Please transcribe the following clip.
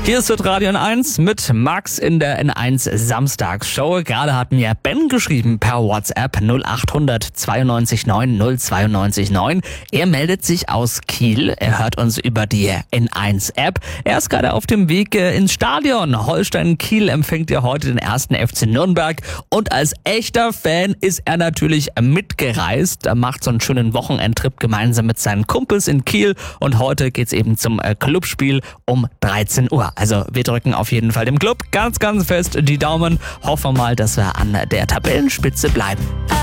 Hier ist das Radio N1 mit Max in der N1 Samstagsshow. Gerade hat mir Ben geschrieben per WhatsApp 0800 92 9 092 9. Er meldet sich aus Kiel. Er hört uns über die N1 App. Er ist gerade auf dem Weg ins Stadion. Holstein Kiel empfängt ja heute den ersten FC Nürnberg. Und als echter Fan ist er natürlich mitgereist. Er macht so einen schönen Wochenendtrip gemeinsam mit seinen Kumpels in Kiel. Und heute geht's eben zum Clubspiel um 13 Uhr. Also wir drücken auf jeden Fall dem Club ganz, ganz fest die Daumen. Hoffen wir mal, dass wir an der Tabellenspitze bleiben.